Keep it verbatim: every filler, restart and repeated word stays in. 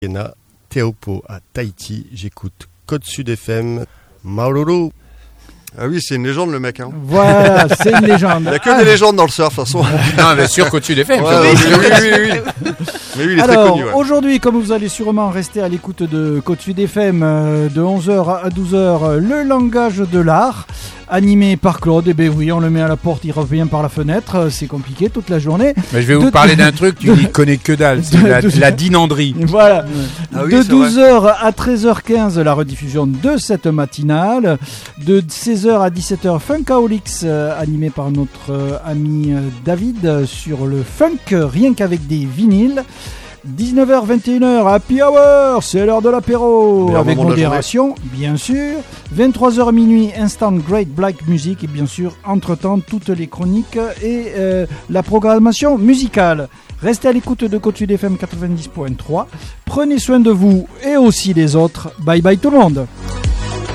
Yena, Teopo à Tahiti. J'écoute Côte Sud F M. Maururu. Ah oui, c'est une légende le mec. Hein. Voilà, c'est une légende. Il n'y a que ah. des légendes dans le surf, de toute façon. Non, mais sur Côte Sud F M. Ouais, oui, oui, oui, oui, oui. Mais oui, il est Alors, très connu. Ouais. Aujourd'hui, comme vous allez sûrement rester à l'écoute de Côte Sud F M euh, de onze heures à douze heures, le langage de l'art, animé par Claude. Et bien oui, on le met à la porte, il revient par la fenêtre. C'est compliqué toute la journée. Mais je vais de... vous parler d'un truc, tu n'y connais que dalle. C'est de... la, de... la dinanderie. Voilà. Ah oui, de douze heures à treize heures quinze, la rediffusion de cette matinale. De seize heures à dix-sept heures, Funkaholics, euh, animé par notre euh, ami euh, David euh, sur le funk, rien qu'avec des vinyles. dix-neuf heures vingt et une heures, Happy Hour, c'est l'heure de l'apéro, meilleur avec moment de la modération, bien sûr. vingt-trois heures minuit, Instant Great Black Music, et bien sûr, entre-temps, toutes les chroniques et euh, la programmation musicale. Restez à l'écoute de Côte Sud F M quatre-vingt-dix point trois. Prenez soin de vous et aussi des autres. Bye bye tout le monde.